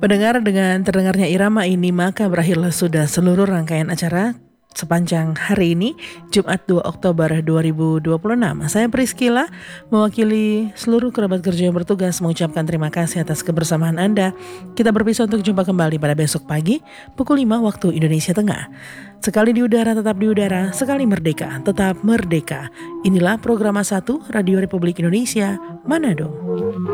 Pendengar, dengan terdengarnya irama ini maka berakhirlah sudah seluruh rangkaian acara sepanjang hari ini, Jumat 2 Oktober 2026. Saya Priscila, mewakili seluruh kerabat kerja yang bertugas mengucapkan terima kasih atas kebersamaan Anda. Kita berpisah untuk jumpa kembali pada besok pagi, pukul 5 waktu Indonesia Tengah. Sekali di udara tetap di udara, sekali merdeka tetap merdeka. Inilah Programa 1 Radio Republik Indonesia, Manado.